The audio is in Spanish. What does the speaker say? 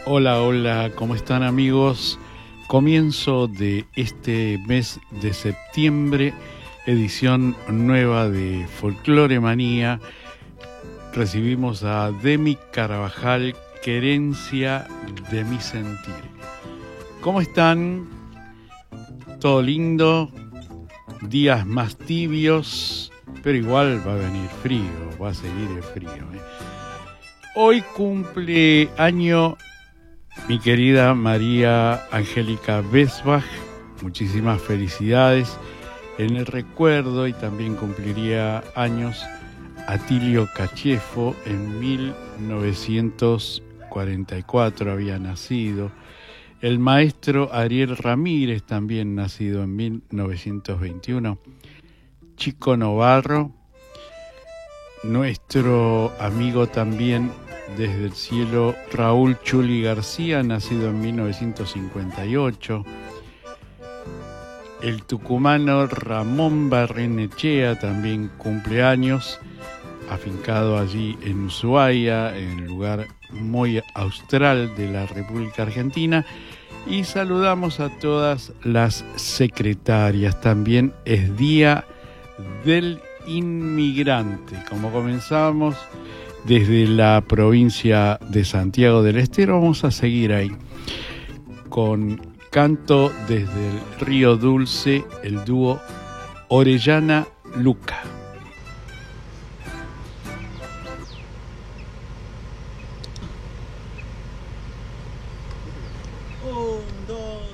Hola, hola, ¿cómo están amigos? Comienzo de este mes de septiembre, edición nueva de Folclore Manía. Recibimos a Demi Carabajal, Querencia de mi sentir. ¿Cómo están? ¿Todo lindo? Días más tibios, pero igual va a venir frío, va a seguir el frío. Hoy cumple año mi querida María Angélica Besbach, muchísimas felicidades en el recuerdo, y también cumpliría años Atilio Cachefo, en 1944 había nacido. El maestro Ariel Ramírez, también nacido en 1921. Chico Novarro, nuestro amigo también desde el cielo Raúl Chuli García, nacido en 1958. El tucumano Ramón Barrenechea también cumpleaños, afincado allí en Ushuaia, en el lugar muy austral de la República Argentina. Y saludamos a todas las secretarias. También es Día del Inmigrante. Como comenzamos desde la provincia de Santiago del Estero, vamos a seguir ahí con canto desde el Río Dulce, el dúo Orellana Luca.